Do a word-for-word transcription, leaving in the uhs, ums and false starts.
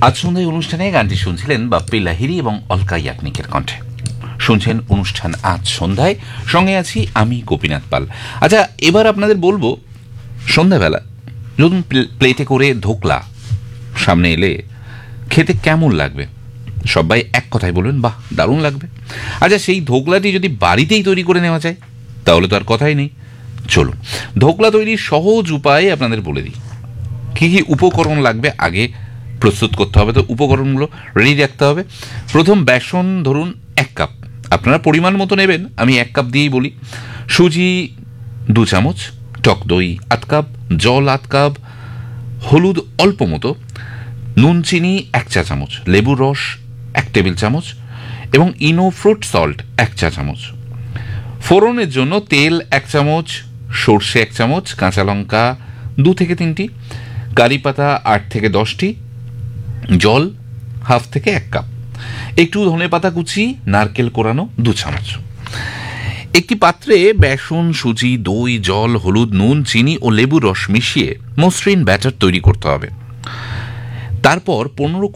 আজ সন্ধ্যায় অনুষ্ঠানে গানটি শুনছিলেন বাপ্পি লাহিড়ী এবং অলকা ইয়াগনিকের কণ্ঠে। শুনছেন অনুষ্ঠান আজ সন্ধ্যায়, সঙ্গে আছি আমি গোপীনাথ পাল। আচ্ছা, এবার আপনাদের বলবো, সন্ধ্যাবেলা যখন প্লেটে করে ধোকলা সামনে এলে খেতে কেমন লাগবে? সবাই এক কথায় বলবেন, বাহ, দারুণ লাগবে। আচ্ছা, সেই ধোকলাটি যদি বাড়িতেই তৈরি করে নেওয়া যায় তাহলে তো আর কথাই নেই। চলুন ধোকলা তৈরির সহজ উপায় আপনাদের বলে দিই। কী কী উপকরণ লাগবে আগে প্রস্তুত করতে হবে, তো উপকরণগুলো রেডি রাখতে হবে। প্রথম, বেসন ধরুন এক কাপ, আপনারা পরিমাণ মতো নেবেন, আমি এক কাপ দিয়েই বলি। সুজি দু চামচ, টক দই আধ কাপ, জল আধ কাপ, হলুদ অল্প মতো, নুন চিনি এক চা চামচ, লেবুর রস এক টেবিল চামচ এবং ইনো ফ্রুট সল্ট এক চা চামচ। ফোড়নের জন্য তেল এক চামচ, সর্ষে এক চামচ, কাঁচা লঙ্কা দু থেকে তিনটি, কারি পাতা আট থেকে দশটি, জল হাফ থেকে এক কাপ, একটু ধনে পাতা কুচি, নারকেল কোরানো দু চামচ। একটি পাত্রে বেসন, সুজি, দই, জল, হলুদ, নুন, চিনি ও লেবুর রস মিশিয়ে মসৃণ ব্যাটার তৈরি করতে হবে। তারপর পনেরো